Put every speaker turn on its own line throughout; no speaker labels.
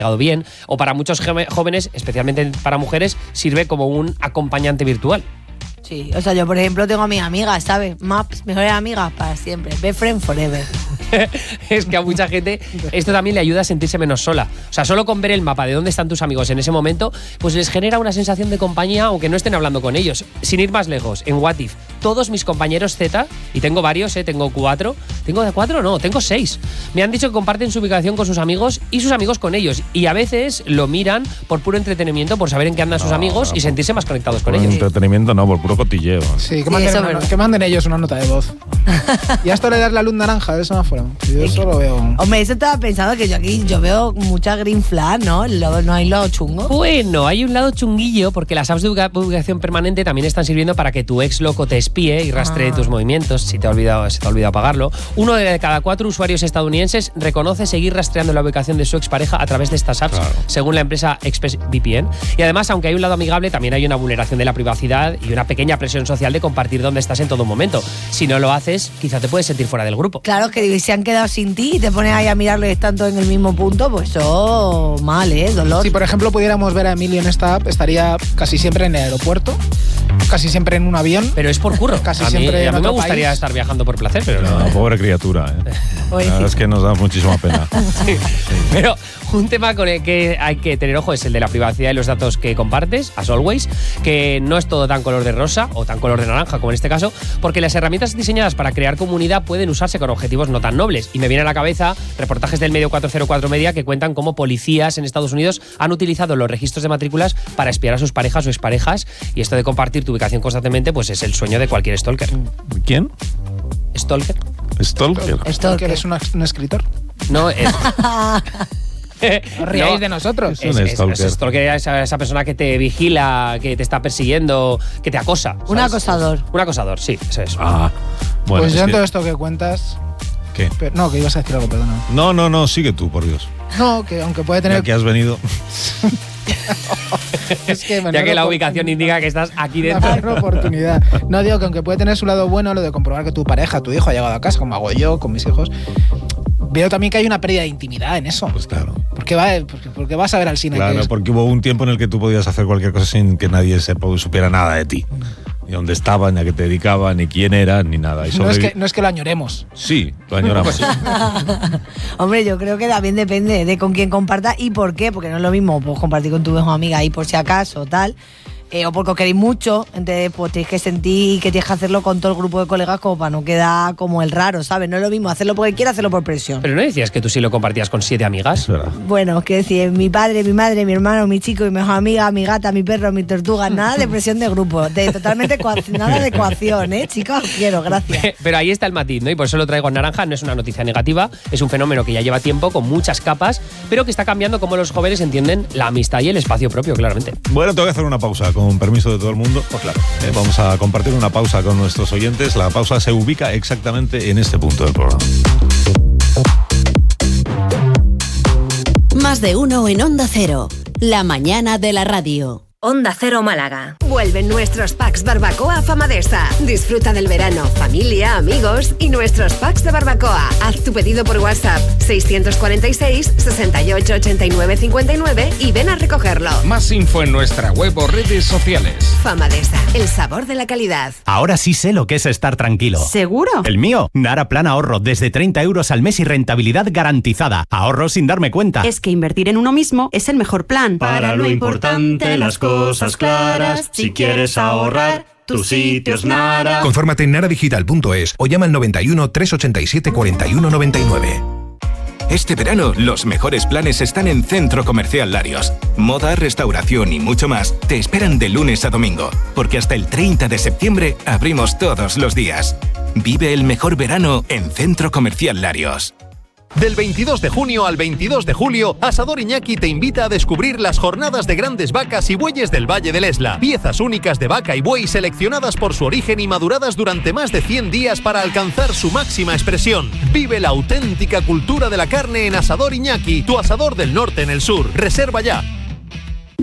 bien, o para muchos jóvenes, especialmente para mujeres, sirve como un acompañante virtual.
Sí, o sea, yo por ejemplo tengo a mis amigas, ¿sabes? Maps, mejores amigas para siempre. Best friend forever.
Es que a mucha gente esto también le ayuda a sentirse menos sola. O sea, solo con ver el mapa de dónde están tus amigos en ese momento, pues les genera una sensación de compañía, aunque no estén hablando con ellos. Sin ir más lejos, en What If, todos mis compañeros Z, y tengo varios, tengo 4. ¿Tengo de 4? No, tengo 6. Me han dicho que comparten su ubicación con sus amigos y sus amigos con ellos. Y a veces lo miran por puro entretenimiento, por saber en qué andan sus amigos y sentirse más conectados con ellos.
Entretenimiento no, por puro cotilleo.
Sí, que manden ellos una nota de voz. Y a esto le das la luz naranja del semáforo. Yo eso lo veo.
Hombre, eso estaba pensando que yo veo mucha green flag, ¿no? No hay lado chungo.
Bueno, hay un lado chunguillo porque las apps de ubicación permanente también están sirviendo para que tu ex loco te espíe y rastree tus movimientos si se te ha olvidado apagarlo. 1 de cada 4 usuarios estadounidenses reconoce seguir rastreando la ubicación de su expareja a través de estas apps, según la empresa ExpressVPN. Y además, aunque hay un lado amigable, también hay una vulneración de la privacidad y una pequeña presión social de compartir dónde estás en todo momento. Si no lo haces, quizá te puedes sentir fuera del grupo.
Claro, que se han quedado sin ti y te pones ahí a mirarlo y están todos en el mismo punto, pues eso mal, dolor.
Si por ejemplo pudiéramos ver a Emilio en esta app, estaría casi siempre en el aeropuerto, casi siempre en un avión.
Pero es por curro.
Casi
a mí
siempre
me gustaría estar viajando por placer, pero no.
Pobre criatura, La verdad es que nos da muchísima pena.
Sí. Pero un tema con el que hay que tener ojo es el de la privacidad y los datos que compartes, as always, que no es todo tan color de rosa o tan color de naranja como en este caso, porque las herramientas diseñadas para crear comunidad pueden usarse con objetivos no tan nobles. Y me viene a la cabeza reportajes del medio 404 Media que cuentan cómo policías en Estados Unidos han utilizado los registros de matrículas para espiar a sus parejas o exparejas, y esto de compartir tu ubicación constantemente pues es el sueño de cualquier stalker.
¿Quién?
¿Stalker?
¿Stalker es un escritor?
No, es...
No ríais de nosotros.
Es stalker, esa persona que te vigila, que te está persiguiendo, que te acosa. ¿Sabes?
Un acosador.
Un acosador, sí, eso es.
Bueno,
pues yo en todo esto que cuentas...
¿Qué?
No, que ibas a decir algo, perdona.
No, sigue tú, por Dios.
No, que aunque puede tener...
Ya que has venido...
Es que
ya que la ubicación indica que estás aquí dentro.
Una oportunidad. No, digo que aunque puede tener su lado bueno lo de comprobar que tu pareja, tu hijo ha llegado a casa, como hago yo con mis hijos, veo también que hay una pérdida de intimidad en eso.
Pues claro.
Porque vas a ver al cine.
Claro, porque hubo un tiempo en el que tú podías hacer cualquier cosa sin que nadie supiera nada de ti. Ni dónde estaban, ni a qué te dedicaban, ni quién eras, ni nada. Y
no es que lo añoremos.
Sí, lo añoramos.
Hombre, yo creo que también depende de con quién compartas y por qué, porque no es lo mismo pues, compartir con tu mejor amiga ahí por si acaso, tal. O porque os queréis mucho, entonces pues tenéis que sentir que tienes que hacerlo con todo el grupo de colegas como para no quedar como el raro, ¿sabes? No es lo mismo hacerlo porque quiera, hacerlo por presión.
Pero no decías que tú sí lo compartías con 7 amigas.
Bueno, que decir, mi padre, mi madre, mi hermano, mi chico, mi mejor amiga, mi gata, mi perro, mi tortuga, nada de presión de grupo, totalmente nada de ecuación, chicos, os quiero, gracias.
Pero ahí está el matiz, ¿no? Y por eso lo traigo en naranja, no es una noticia negativa, es un fenómeno que ya lleva tiempo, con muchas capas, pero que está cambiando cómo los jóvenes entienden la amistad y el espacio propio, claramente.
Bueno, tengo que hacer una pausa, con permiso de todo el mundo. Pues claro. Vamos a compartir una pausa con nuestros oyentes. La pausa se ubica exactamente en este punto del programa.
Más de uno en Onda Cero. La mañana de la radio.
Onda Cero Málaga. Vuelven nuestros packs barbacoa Famadesa. Disfruta del verano, familia, amigos y nuestros packs de barbacoa. Haz tu pedido por WhatsApp 646 68 89 59 y ven a recogerlo.
Más info en nuestra web o redes sociales.
Famadesa, el sabor de la calidad.
Ahora sí sé lo que es estar tranquilo.
¿Seguro?
El mío, Nara Plan Ahorro, desde 30 euros al mes y rentabilidad garantizada. Ahorro sin darme cuenta.
Es que invertir en uno mismo es el mejor plan.
Para lo importante, las cosas claras, si quieres ahorrar, tu sitio es Nara.
Confórmate en naradigital.es o llama al 91 387 41 99.
Este verano, los mejores planes están en Centro Comercial Larios. Moda, restauración y mucho más te esperan de lunes a domingo, porque hasta el 30 de septiembre abrimos todos los días. Vive el mejor verano en Centro Comercial Larios.
Del 22 de junio al 22 de julio, Asador Iñaki te invita a descubrir las jornadas de grandes vacas y bueyes del Valle del Esla. Piezas únicas de vaca y buey seleccionadas por su origen y maduradas durante más de 100 días para alcanzar su máxima expresión. Vive la auténtica cultura de la carne en Asador Iñaki, tu asador del norte en el sur. Reserva ya.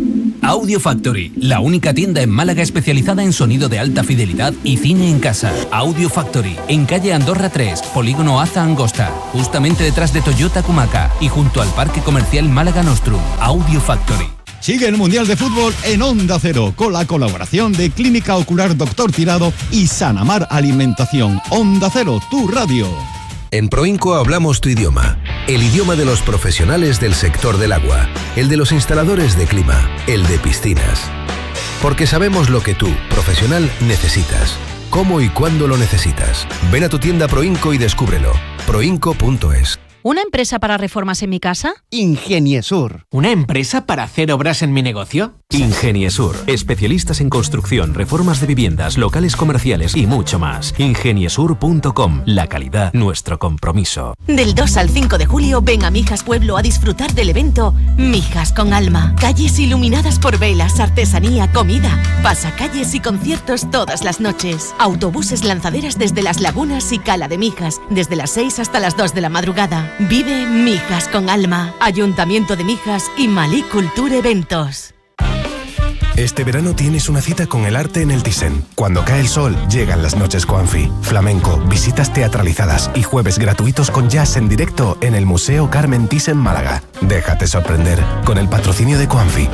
Audio Factory, la única tienda en Málaga especializada en sonido de alta fidelidad y cine en casa. Audio Factory, en calle Andorra 3, Polígono Aza Angosta, justamente detrás de Toyota Kumaca y junto al Parque Comercial Málaga Nostrum. Audio Factory.
Sigue el Mundial de Fútbol en Onda Cero, con la colaboración de Clínica Ocular Dr. Tirado y Sanamar Alimentación. Onda Cero, tu radio.
En Proinco hablamos tu idioma, el idioma de los profesionales del sector del agua, el de los instaladores de clima, el de piscinas. Porque sabemos lo que tú, profesional, necesitas, cómo y cuándo lo necesitas. Ven a tu tienda Proinco y descúbrelo. Proinco.es.
¿Una empresa para reformas en mi casa?
Ingeniesur. ¿Una empresa para hacer obras en mi negocio?
Ingeniesur, especialistas en construcción, reformas de viviendas, locales comerciales y mucho más. Ingeniesur.com, la calidad, nuestro compromiso.
Del 2 al 5 de julio ven a Mijas Pueblo a disfrutar del evento Mijas con Alma. Calles iluminadas por velas, artesanía, comida, pasacalles y conciertos todas las noches. Autobuses lanzaderas desde Las Lagunas y Cala de Mijas, desde las 6 hasta las 2 de la madrugada. Vive Mijas con Alma. Ayuntamiento de Mijas y Malí Culture Eventos.
Este verano tienes una cita con el arte en el Thyssen. Cuando cae el sol, llegan las noches Coanfi. Flamenco, visitas teatralizadas y jueves gratuitos con jazz en directo en el Museo Carmen Thyssen Málaga. Déjate sorprender con el patrocinio de Coanfi.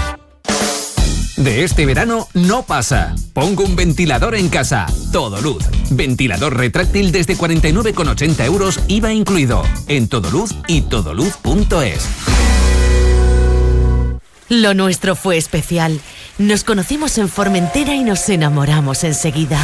De este verano no pasa. Pongo un ventilador en casa. Todoluz. Ventilador retráctil desde 49,80 euros, IVA incluido. En Todoluz y todoluz.es.
Lo nuestro fue especial. Nos conocimos en Formentera y nos enamoramos enseguida.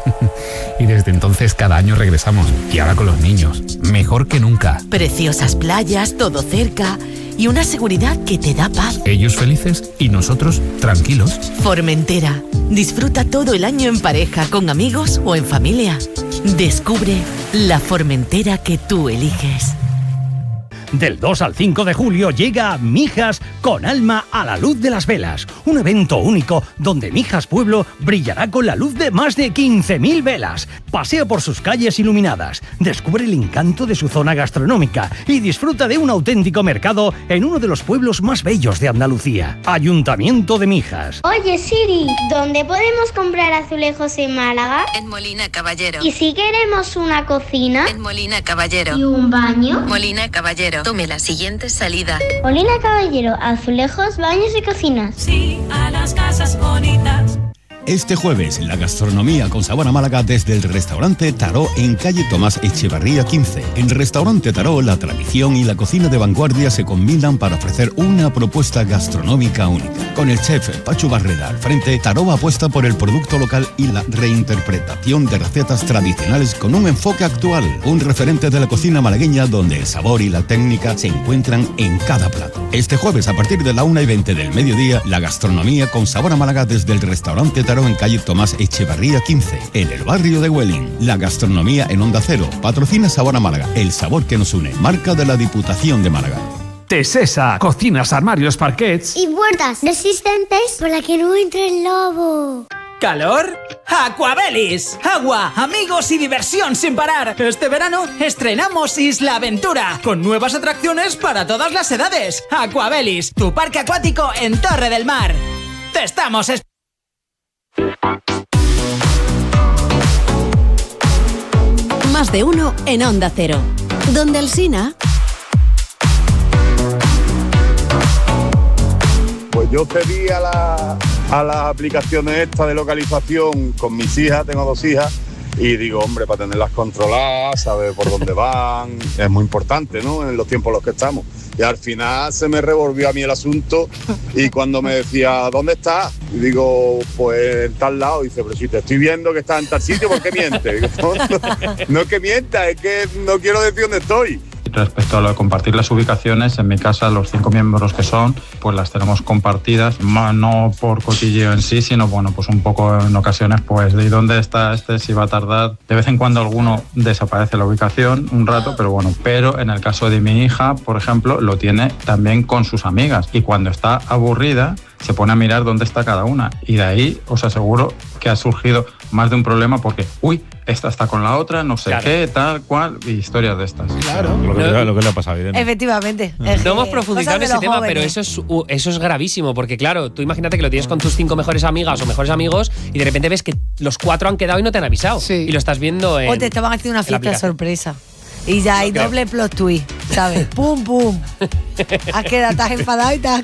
Y desde entonces cada año regresamos. Y ahora con los niños. Mejor que nunca.
Preciosas playas, todo cerca y una seguridad que te da paz.
Ellos felices y nosotros tranquilos.
Formentera. Disfruta todo el año en pareja, con amigos o en familia. Descubre la Formentera que tú eliges.
Del 2 al 5 de julio llega Mijas con Alma a la luz de las velas, un evento único donde Mijas Pueblo brillará con la luz de más de 15.000 velas. Pasea por sus calles iluminadas, descubre el encanto de su zona gastronómica y disfruta de un auténtico mercado en uno de los pueblos más bellos de Andalucía. Ayuntamiento de Mijas.
Oye Siri, ¿dónde podemos comprar azulejos en Málaga?
En Molina Caballero.
¿Y si queremos una cocina?
En Molina Caballero.
¿Y un baño?
Molina Caballero. Tome la siguiente salida.
Molina Caballero, azulejos, baños y cocinas.
Sí, a las casas bonitas.
Este jueves, la gastronomía con sabor a Málaga desde el restaurante Taró en calle Tomás Echevarría 15. En Restaurante Taró, la tradición y la cocina de vanguardia se combinan para ofrecer una propuesta gastronómica única. Con el chef Pachu Barrera al frente, Taró apuesta por el producto local y la reinterpretación de recetas tradicionales con un enfoque actual. Un referente de la cocina malagueña donde el sabor y la técnica se encuentran en cada plato. Este jueves, a partir de la 1:20 del mediodía, la gastronomía con sabor a Málaga desde el restaurante Taró en calle Tomás Echevarría 15, en el barrio de Huelin. La gastronomía en Onda Cero. Patrocina Sabor a Málaga, el sabor que nos une. Marca de la Diputación de Málaga.
Tesesa, cocinas, armarios, parquets
Y puertas resistentes para que no entre el lobo.
¿Calor? ¡Aquabelis! Agua, amigos y diversión sin parar. Este verano estrenamos Isla Aventura, con nuevas atracciones para todas las edades. Aquabelis, tu parque acuático en Torre del Mar. ¡Te estamos esperando!
Más de uno en Onda Cero. Donde Alsina.
Pues yo pedí a las aplicaciones estas de localización con mis hijas, tengo 2 hijas, y digo, hombre, para tenerlas controladas, saber por dónde van, es muy importante, ¿no?, en los tiempos en los que estamos. Y al final se me revolvió a mí el asunto y cuando me decía, ¿dónde estás? Y digo, pues en tal lado. Y dice, pero si te estoy viendo que estás en tal sitio, ¿por qué mientes? Digo, no es que mienta, es que no quiero decir dónde estoy.
Respecto a lo de compartir las ubicaciones, en mi casa los 5 miembros que son, pues las tenemos compartidas, no por cotilleo en sí, sino bueno, pues un poco en ocasiones, pues de dónde está este, si va a tardar. De vez en cuando alguno desaparece la ubicación un rato, pero en el caso de mi hija, por ejemplo, lo tiene también con sus amigas y cuando está aburrida se pone a mirar dónde está cada una y de ahí os aseguro que ha surgido más de un problema porque, esta está con la otra, no sé qué, tal cual, y historias de estas.
Claro.
Lo que le ha pasado a Irene.
Efectivamente.
No hemos profundizado en ese tema, pero eso es gravísimo, porque claro, tú imagínate que lo tienes con tus 5 mejores amigas o mejores amigos y de repente ves que los 4 han quedado y no te han avisado. Y lo estás viendo en...
O te estaban haciendo una fiesta de sorpresa. Y ya hay doble plot twist, ¿sabes? ¡Pum, pum! Estás enfadado y te has